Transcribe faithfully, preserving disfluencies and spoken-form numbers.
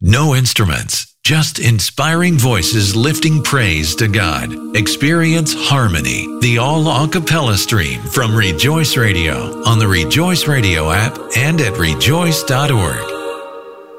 No instruments, just inspiring voices lifting praise to God. Experience Harmony, the all a cappella stream from Rejoice Radio on the Rejoice Radio app and at rejoice dot org.